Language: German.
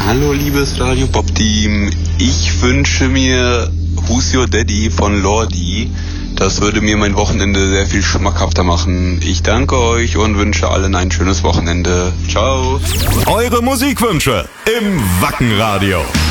Hallo liebes Radio Pop Team, ich wünsche mir Who's Your Daddy von Lordi. Das würde mir mein Wochenende sehr viel schmackhafter machen. Ich danke euch und wünsche allen ein schönes Wochenende. Ciao. Eure Musikwünsche im Wackenradio.